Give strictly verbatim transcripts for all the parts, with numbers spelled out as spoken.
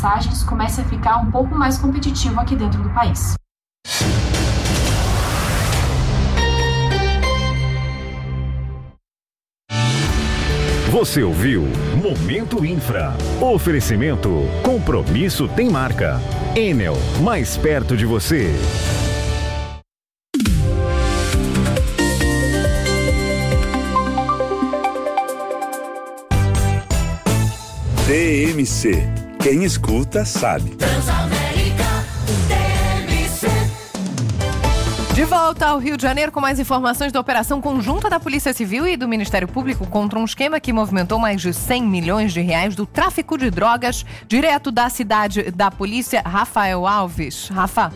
passagens comece a ficar um pouco mais competitivo aqui dentro do país. Você ouviu Momento Infra. Oferecimento. Compromisso tem marca. Enel, mais perto de você. T M C. Quem escuta sabe. De volta ao Rio de Janeiro com mais informações da operação conjunta da Polícia Civil e do Ministério Público contra um esquema que movimentou mais de cem milhões de reais do tráfico de drogas direto da cidade da polícia. Rafael Alves. Rafa.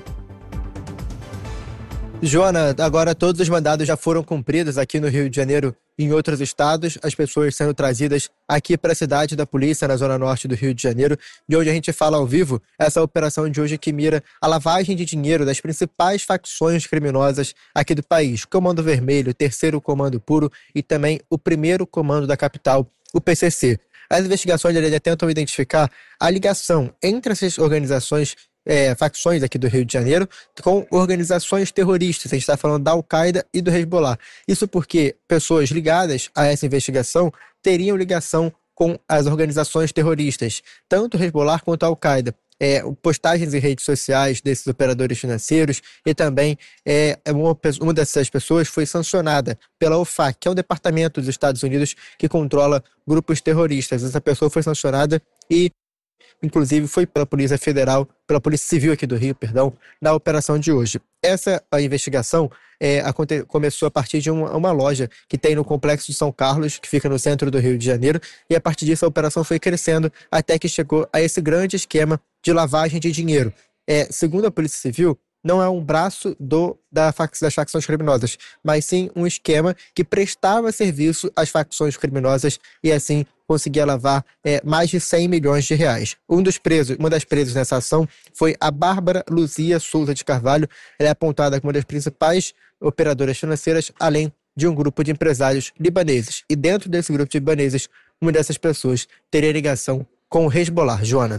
Joana, agora todos os mandados já foram cumpridos aqui no Rio de Janeiro e em outros estados, as pessoas sendo trazidas aqui para a cidade da polícia, na zona norte do Rio de Janeiro, de onde a gente fala ao vivo, essa operação de hoje que mira a lavagem de dinheiro das principais facções criminosas aqui do país, Comando Vermelho, Terceiro Comando Puro e também o Primeiro Comando da capital, o P C C. As investigações já tentam identificar a ligação entre essas organizações É, facções aqui do Rio de Janeiro com organizações terroristas. A gente está falando da Al-Qaeda e do Hezbollah. Isso porque pessoas ligadas a essa investigação teriam ligação com as organizações terroristas, tanto o Hezbollah quanto a Al-Qaeda. É, postagens em redes sociais desses operadores financeiros e também é, uma, uma dessas pessoas foi sancionada pela O F A C, que é o departamento dos Estados Unidos que controla grupos terroristas. Essa pessoa foi sancionada e inclusive foi pela Polícia Federal, pela Polícia Civil aqui do Rio, perdão, na operação de hoje. Essa a investigação é, aconte, começou a partir de uma, uma loja que tem no Complexo de São Carlos, que fica no centro do Rio de Janeiro, e a partir disso a operação foi crescendo até que chegou a esse grande esquema de lavagem de dinheiro. É, segundo a Polícia Civil, não é um braço do, da fac, das facções criminosas, mas sim um esquema que prestava serviço às facções criminosas e assim conseguia lavar é, mais de cem milhões de reais. Um dos presos, uma das presas nessa ação foi a Bárbara Luzia Souza de Carvalho. Ela é apontada como uma das principais operadoras financeiras, além de um grupo de empresários libaneses. E dentro desse grupo de libaneses, uma dessas pessoas teria ligação com o Hezbollah. Joana.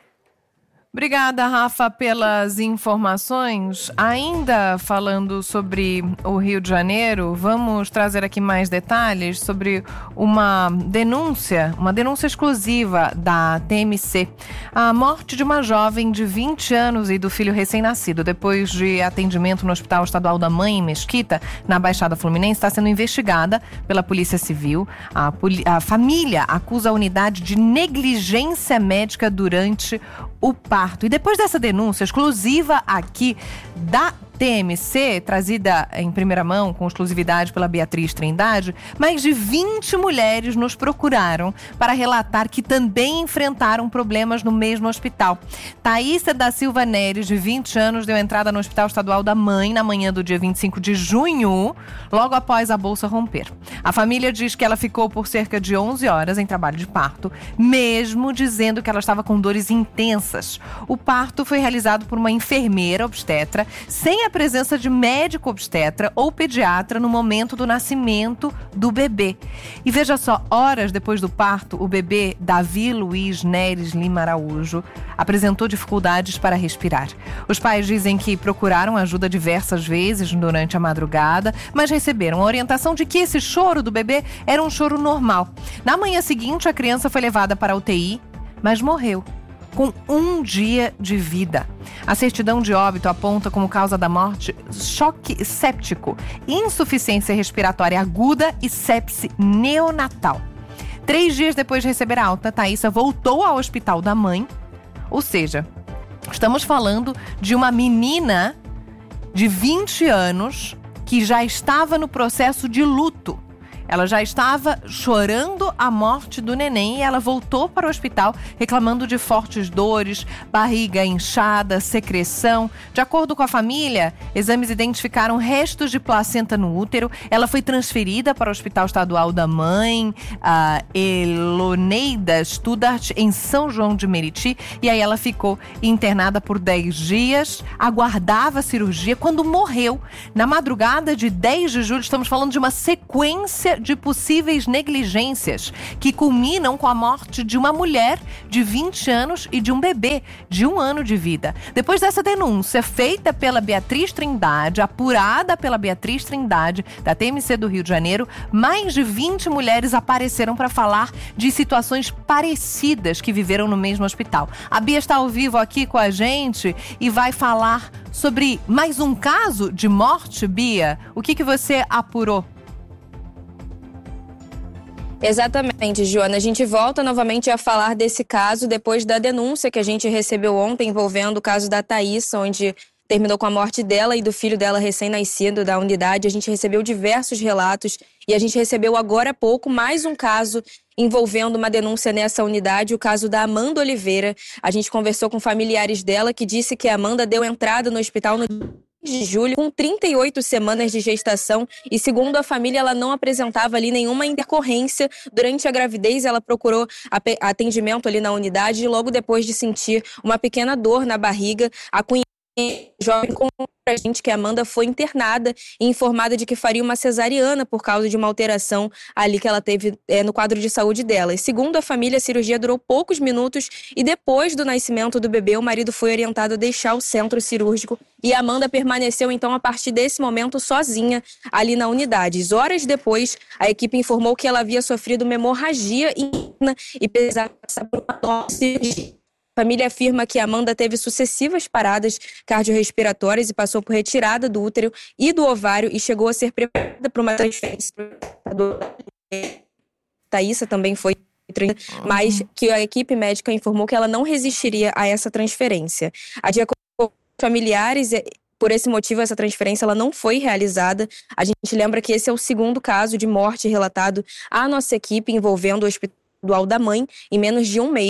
Obrigada, Rafa, pelas informações. Ainda falando sobre o Rio de Janeiro, vamos trazer aqui mais detalhes sobre uma denúncia, uma denúncia exclusiva da T M C. A morte de uma jovem de vinte anos e do filho recém-nascido, depois de atendimento no Hospital Estadual da Mãe, em Mesquita, na Baixada Fluminense, está sendo investigada pela Polícia Civil. A, poli- a família acusa a unidade de negligência médica durante o parto. E depois dessa denúncia exclusiva aqui da T M C, trazida em primeira mão, com exclusividade pela Beatriz Trindade, mais de vinte mulheres nos procuraram para relatar que também enfrentaram problemas no mesmo hospital. Thaísa da Silva Neres, de vinte anos, deu entrada no Hospital Estadual da Mãe na manhã do dia vinte e cinco de junho, logo após a bolsa romper. A família diz que ela ficou por cerca de onze horas em trabalho de parto, mesmo dizendo que ela estava com dores intensas. O parto foi realizado por uma enfermeira obstetra, sem a presença de médico obstetra ou pediatra no momento do nascimento do bebê. E veja só, horas depois do parto, o bebê Davi Luiz Neres Lima Araújo apresentou dificuldades para respirar. Os pais dizem que procuraram ajuda diversas vezes durante a madrugada, mas receberam a orientação de que esse choro do bebê era um choro normal. Na manhã seguinte, a criança foi levada para a U T I, mas morreu com um dia de vida. A certidão de óbito aponta como causa da morte choque séptico, insuficiência respiratória aguda e sepse neonatal. Três dias depois de receber a alta, Thaísa voltou ao Hospital da Mãe, ou seja, estamos falando de uma menina de vinte anos que já estava no processo de luto. Ela já estava chorando a morte do neném e ela voltou para o hospital reclamando de fortes dores, barriga inchada, secreção. De acordo com a família, exames identificaram restos de placenta no útero. Ela foi transferida para o Hospital Estadual da Mãe, a Eloneida Studart, em São João de Meriti. E aí ela ficou internada por dez dias, aguardava a cirurgia quando morreu. Na madrugada de dez de julho, estamos falando de uma sequência de possíveis negligências que culminam com a morte de uma mulher de vinte anos e de um bebê de um ano de vida. Depois dessa denúncia feita pela Beatriz Trindade, apurada pela Beatriz Trindade, da T M C do Rio de Janeiro, mais de vinte mulheres apareceram para falar de situações parecidas que viveram no mesmo hospital. A Bia está ao vivo aqui com a gente e vai falar sobre mais um caso de morte, Bia. O que que você apurou? Exatamente, Joana. A gente volta novamente a falar desse caso depois da denúncia que a gente recebeu ontem envolvendo o caso da Thaís, onde terminou com a morte dela e do filho dela recém-nascido da unidade. A gente recebeu diversos relatos e a gente recebeu agora há pouco mais um caso envolvendo uma denúncia nessa unidade, o caso da Amanda Oliveira. A gente conversou com familiares dela que disse que a Amanda deu entrada no hospital no de julho, com trinta e oito semanas de gestação e, segundo a família, ela não apresentava ali nenhuma intercorrência. Durante a gravidez, ela procurou atendimento ali na unidade e logo depois de sentir uma pequena dor na barriga, a cunhada jovem contou pra gente que a Amanda foi internada e informada de que faria uma cesariana por causa de uma alteração ali que ela teve é, no quadro de saúde dela. E segundo a família, a cirurgia durou poucos minutos e depois do nascimento do bebê, o marido foi orientado a deixar o centro cirúrgico e a Amanda permaneceu então a partir desse momento sozinha ali na unidade. Horas depois, a equipe informou que ela havia sofrido uma hemorragia interna e precisava passar por uma nova cirurgia. A família afirma que Amanda teve sucessivas paradas cardiorrespiratórias e passou por retirada do útero e do ovário e chegou a ser preparada para uma transferência. Thaísa também foi, mas que a equipe médica informou que ela não resistiria a essa transferência. De acordo com os familiares, por esse motivo, essa transferência ela não foi realizada. A gente lembra que esse é o segundo caso de morte relatado à nossa equipe envolvendo o Hospital da Mãe em menos de um mês.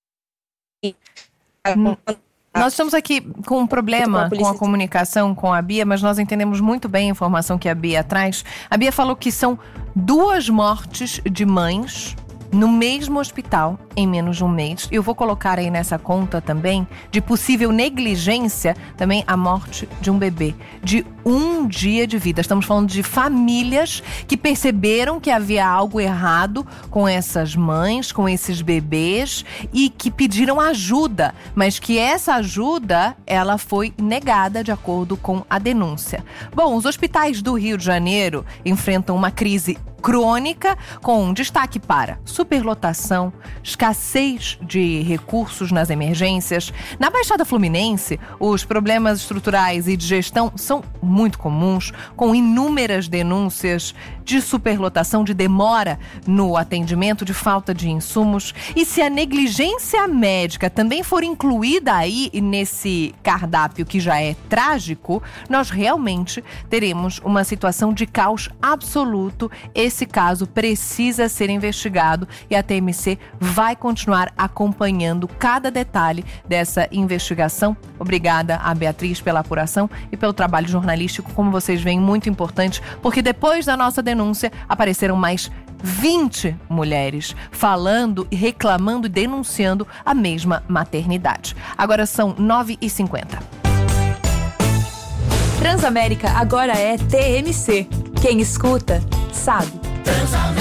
Nós estamos aqui com um problema com a comunicação com a Bia, mas nós entendemos muito bem a informação que a Bia traz. A Bia falou que são duas mortes de mães no mesmo hospital em menos de um mês. Eu vou colocar aí nessa conta também de possível negligência também a morte de um bebê de um dia de vida. Estamos falando de famílias que perceberam que havia algo errado com essas mães, com esses bebês e que pediram ajuda, mas que essa ajuda ela foi negada de acordo com a denúncia. Bom, os hospitais do Rio de Janeiro enfrentam uma crise crônica, com destaque para superlotação, escassez de recursos nas emergências. Na Baixada Fluminense, os problemas estruturais e de gestão são muito comuns, com inúmeras denúncias de superlotação, de demora no atendimento, de falta de insumos. E se a negligência médica também for incluída aí nesse cardápio que já é trágico, nós realmente teremos uma situação de caos absoluto. Esse caso precisa ser investigado e a T M C vai continuar acompanhando cada detalhe dessa investigação. Obrigada a Beatriz pela apuração e pelo trabalho jornalístico, como vocês veem, muito importante, porque depois da nossa denúncia apareceram mais vinte mulheres falando, reclamando e denunciando a mesma maternidade. Agora são nove e cinquenta. Transamérica agora é T M C. Quem escuta, sabe. Transamérica.